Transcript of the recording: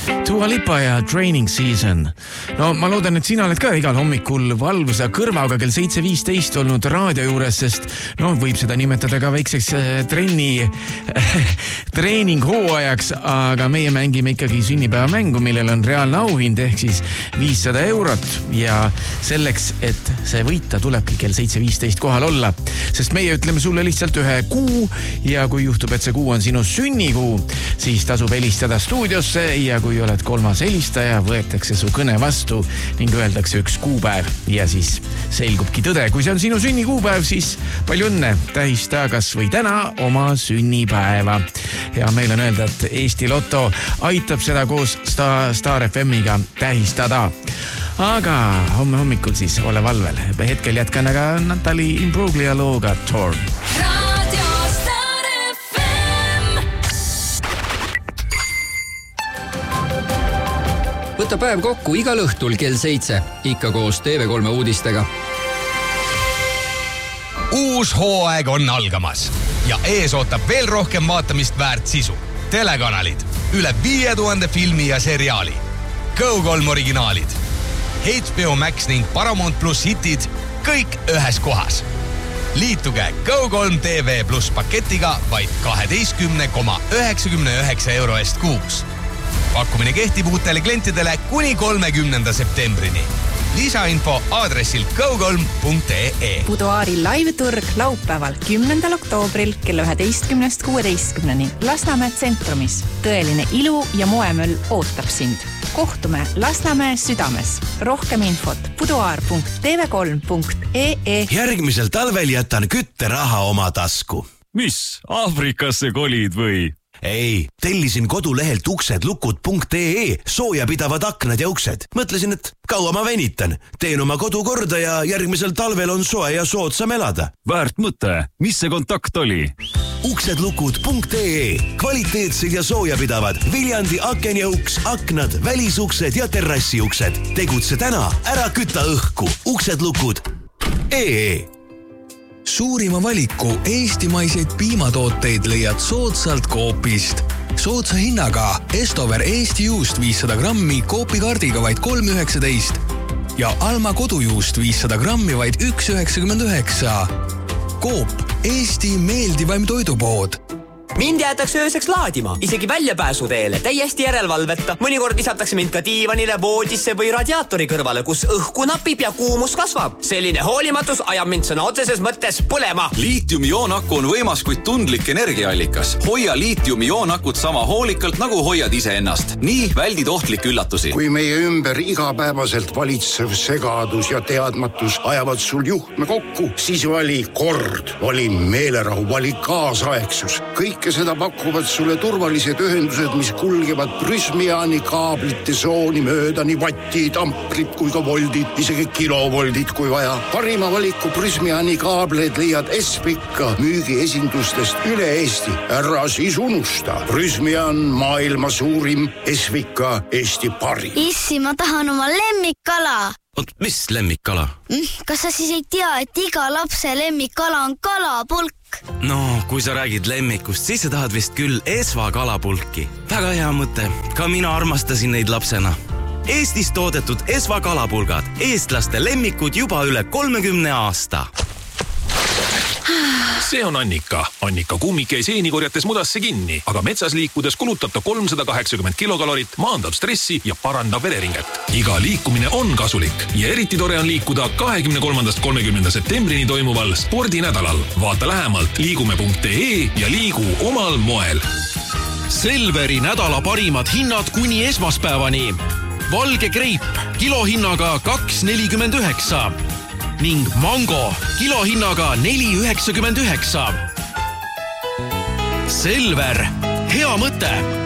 Dua Lipa ja Training Season. No ma loodan, et sina oled ka igal hommikul valvusa kõrvaga kell 7.15 olnud raadio juures, sest võib seda nimetada ka väikseks treeninghooajaks, aga meie mängime ikkagi sünnipäevamängu, millel on reaalne auhind ehk siis 500 eurot ja selleks, et see võita, tulebki kell 7.15 kohal olla, sest meie ütleme sulle lihtsalt ühe kuu ja kui juhtub, et see kuu on sinu sünnikuu, siis tasub helistada stuudiosse ja kui oled 3. helistaja, võetakse su kõne vastu ning öeldakse üks kuupäev ja siis selgubki tõde. Kui see on sinu sünnikuupäev, siis palju õnne, tähista kas või täna oma sünnipäeva. Ja meil on öelda, et Eesti Lotto aitab seda koos Star FM-iga tähistada. Aga homme hommikul siis ole valvel. Hetkel jätkan aga Natalie Imbruglia looga Torn. Võta päev kokku igal õhtul kell 7, ikka koos TV3 uudistega. Uus hooaeg on algamas ja ees ootab veel rohkem vaatamist väärt sisu. Telekanalid, üle 5000 filmi ja seriaali, Go3 originaalid, HBO Max ning Paramount Plus hitid, kõik ühes kohas. Liituge Go3 TV Plus paketiga vaid 12,99 euro eest kuus. Pakkumine kehtib uutele klientidele kuni 30. septembrini. Lisainfo aadressil go3.ee. Buduaari live-turg laupäeval 10. oktoobril kella 11.16 Lasnamäe tsentromis. Tõeline ilu ja moemöll ootab sind. Kohtume Lasnamäe südames. Rohkem infot buduaar.tv3.ee. Järgmisel talvel jätan kütteraha oma tasku. Mis? Afrikasse kolid või? Ei, tellisin kodulehelt uksedlukud.ee soojapidavad aknad ja uksed. Mõtlesin, et kaua ma venitan. Teen oma kodu korda ja järgmisel talvel on soe ja soodsam elada. Väärt mõte. Mis see kontakt oli? Uksedlukud.ee Kvaliteetsed ja soojapidavad Viljandi aken ja uks, aknad, välisuksed ja terrassiuksed. Tegutse täna, ära kütta õhku. Uksedlukud.ee Suurima valiku eestimaiseid piimatooteid leiad soodsalt Coopist. Soodsa hinnaga Estover Eesti juust 500 grammi Coopi-kardiga vaid 3,19 ja Alma kodujuust 500 grammi vaid 1,99. Coop, Eesti meeldivaim toidupood. Mind jäetakse ööseks laadima, isegi väljapääsuteele, täiesti järelevalveta. Mõnikord lisatakse mind ka diivanile, voodisse või radiaatori kõrvale, kus õhku napib ja kuumus kasvab. Selline hoolimatus ajab mind sõna otseses mõttes põlema. Liitium-ioonakku on võimas, kuid tundlik energiaallikas. Hoia liitium-ioonakut sama hoolikalt, nagu hoiad ise ennast. Nii väldid ohtlikke üllatusi. Kui meie ümber igapäevaselt valitsev segadus ja teadmatus ajavad sul juhtme kokku, siis vali kord, vali meelerahu, vali kaasaegsus. Kõike seda pakuvad sulle turvalised ühendused, mis kulgevad Prysmiani kaablite sooni mööda nii vattid, amprid kui ka voldid, isegi kilovoldid kui vaja. Parima valiku Prysmiani kaableid leiad Espika müügiesindustest üle Eesti. Ära siis unusta. Prysmian maailma suurim, Espika Eesti parim. Issi, ma tahan oma lemmikkala. Mis lemmikkala? Kas sa siis ei tea, et iga lapse lemmikkala on kalapulk? No, kui sa räägid lemmikust, siis sa tahad vist küll Esva kalapulki. Väga hea mõte. Ka mina armastasin neid lapsena. Eestis toodetud Esva kalapulgad. Eestlaste lemmikud juba üle 30 aasta. See on Annika. Annika kummik jäi seenikorjates mudasse kinni, aga metsas liikudes kulutab ta 380 kilokalorit, maandab stressi ja parandab vereringet. Iga liikumine on kasulik ja eriti tore on liikuda 23.–30. septembrini toimuval spordinädalal. Vaata lähemalt liigume.ee ja liigu omal moel. Selveri nädala parimad hinnad kuni esmaspäevani. Valge kreip kilohinnaga 2,49 ning mango kilohinnaga 4,99. Selver, hea mõte!